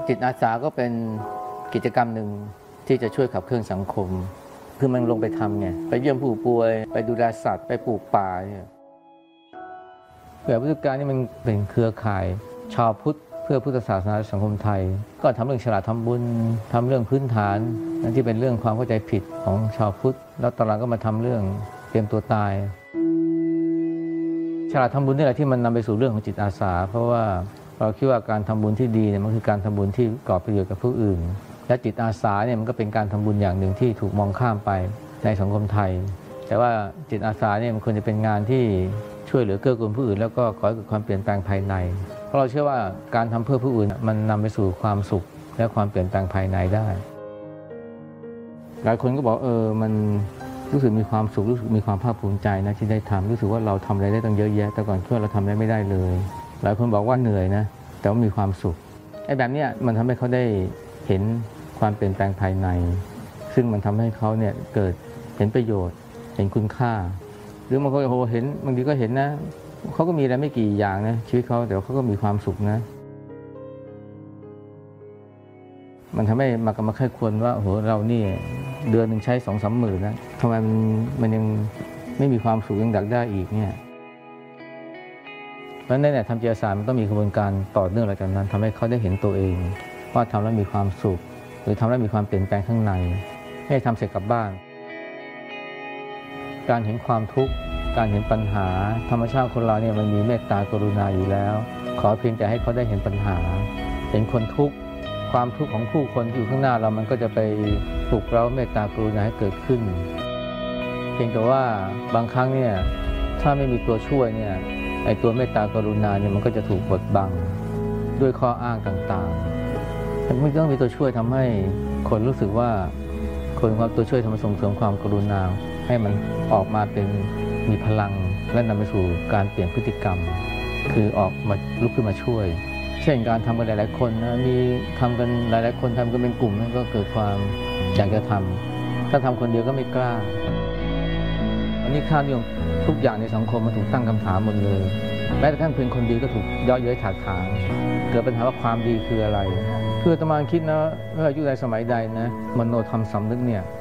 จิตอาสาก็เป็นกิจกรรมหนึ่งที่จะช่วยขับเคลื่อนสังคมคือมันลงไปทำไงไปเยี่ยมผู้ป่วยไปดูแลสัตว์ไปปลูกป่าเนี่ยแบบพุทธการนี่มันเป็นเครือข่ายชาวพุทธเพื่อพุทธศาสนาสังคมไทยก็ทำเรื่องฉลาดทำบุญทำเรื่องพื้นฐานนั่นที่เป็นเรื่องความเข้าใจผิดของชาวพุทธแล้วตอนหลังก็มาทำเรื่องเตรียมตัวตายฉลาดทำบุญนี่แหละที่มันนำไปสู่เรื่องของจิตอาสาเพราะว่าเราคิดว่าการทำบุญที่ดีเนี่ยมันคือการทำบุญที่ก่อประโยชน์กับผู้อื่นและจิตอาสาเนี่ยมันก็เป็นการทำบุญอย่างหนึ่งที่ถูกมองข้ามไปในสังคมไทยแต่ว่าจิตอาสาเนี่ยมันควรจะเป็นงานที่ช่วยเหลือเกื้อกูลผู้อื่นแล้วก็ก่อให้เกิดความเปลี่ยนแปลงภายในเพราะเราเชื่อว่าการทำเพื่อผู้อื่นมันนำไปสู่ความสุขและความเปลี่ยนแปลงภายในได้หลายคนก็บอกมันรู้สึกมีความสุขรู้สึกมีความภาคภูมิใจนะที่ได้ทำรู้สึกว่าเราทำอะไรได้ตั้งเยอะแยะแต่ก่อนเพื่อเราทำอะไรไม่ได้เลยหลายคนบอกว่าเหนื่อยนะแต่ว่ามีความสุขไอ้แบบนี้มันทำให้เขาได้เห็นความเปลี่ยนแปลงภายในซึ่งมันทำให้เขาเนี่ยเกิดเห็นประโยชน์เห็นคุณค่าหรือบางคนเห็นบางทีก็เห็นนะเขาก็มีอะไรไม่กี่อย่างนะชีวิตเขาแต่เขาก็มีความสุขนะมันทำให้มาค่อยควรว่าโอ้โหเรานี่เดือนหนึ่งใช้ 2-3 หมื่นนะทำไมมันยังไม่มีความสุขยังอยากได้อีกเนี่ยเพราะฉะนั้นเนี่ยทำจิตอาสามันต้องมีกระบวนการต่อเนื่องหลังจากนั้นทำให้เขาได้เห็นตัวเองว่าทำแล้วมีความสุขหรือทำแล้วมีความเปลี่ยนแปลงข้างในไม่ให้ทำเสร็จกลับบ้านการเห็นความทุกข์การเห็นปัญหาธรรมชาติคนเราเนี่ยมันมีเมตตากรุณาอยู่แล้วขอเพียงแต่ให้เขาได้เห็นปัญหาเห็นคนทุกข์ความทุกข์ของผู้คนที่อยู่ข้างหน้าเรามันก็จะไปปลุกเราเมตตากรุณาให้เกิดขึ้นเพียงแต่ว่าบางครั้งเนี่ยถ้าไม่มีตัวช่วยเนี่ยไอ้ตัวเมตตากรุณาเนี่ยมันก็จะถูกบดบังด้วยข้ออ้างต่างๆมันต้องมีตัวช่วยทำให้คนรู้สึกว่าคนความตัวช่วยทำให้ส่งเสริมความกรุณาให้มันออกมาเป็นมีพลังและนำไปสู่การเปลี่ยนพฤติกรรมคือออกมาลุกขึ้นมาช่วยเช่นการทำกันหลายๆคนนะมีทำกันหลายๆคนทำกันเป็นกลุ่มนั่นก็เกิดความอยากจะทำถ้าทำคนเดียวก็ไม่กล้าอันนี้ค่านิยมทุกอย่างในสังคมมันถูกตั้งคำถามหมดเลยแม้แต่ท่านเพียงคนดีก็ถูกเยาะเย้ยถากถางเกิดปัญหาว่าความดีคืออะไรคืออาตมาคิดนะว่ายุคใดสมัยใดนะมโนธรรมสำนึกเนี่ย